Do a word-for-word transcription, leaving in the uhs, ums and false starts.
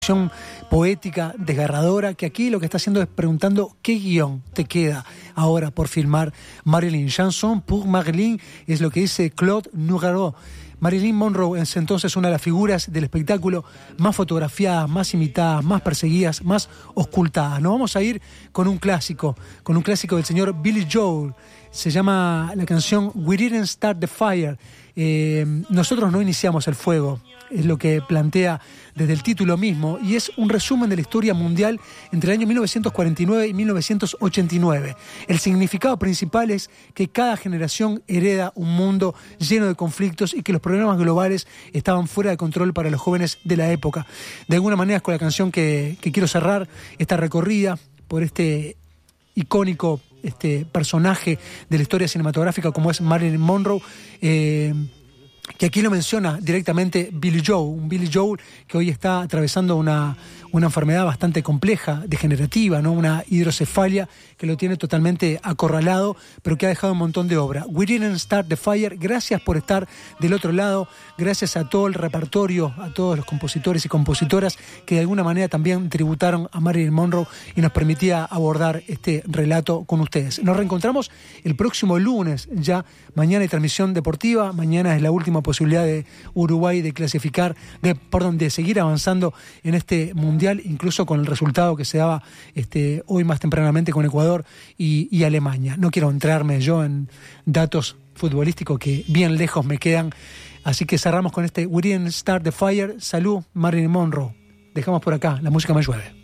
poética, desgarradora, que aquí lo que está haciendo es preguntando qué guión te queda ahora por filmar Marilyn. Chanson pour Marilyn es lo que dice Claude Nougaro. Marilyn Monroe es entonces una de las figuras del espectáculo más fotografiadas, más imitadas, más perseguidas, más ocultadas. Nos vamos a ir con un clásico, con un clásico del señor Billy Joel. Se llama la canción We Didn't Start the Fire. Eh, nosotros no iniciamos el fuego, es lo que plantea desde el título mismo, y es un resumen de la historia mundial entre el año mil novecientos cuarenta y nueve y mil novecientos ochenta y nueve. El significado principal es que cada generación hereda un mundo lleno de conflictos y que los problemas globales estaban fuera de control para los jóvenes de la época. De alguna manera es con la canción que, que quiero cerrar esta recorrida por este icónico este personaje de la historia cinematográfica como es Marilyn Monroe, eh, que aquí lo menciona directamente Billy Joel, un Billy Joel que hoy está atravesando una, una enfermedad bastante compleja, degenerativa, ¿no? Una hidrocefalia que lo tiene totalmente acorralado, pero que ha dejado un montón de obra. We Didn't Start the Fire. Gracias por estar del otro lado, gracias a todo el repertorio, a todos los compositores y compositoras que de alguna manera también tributaron a Marilyn Monroe y nos permitía abordar este relato con ustedes. Nos reencontramos el próximo lunes, ya mañana hay transmisión deportiva, mañana es la última posibilidad de Uruguay de clasificar, de, perdón, de seguir avanzando en este mundial, incluso con el resultado que se daba este, hoy más tempranamente con Ecuador y, y Alemania. No quiero entrarme yo en datos futbolísticos que bien lejos me quedan, así que cerramos con este We Didn't Start the Fire. Salud, Marilyn Monroe. Dejamos por acá, la música me llueve.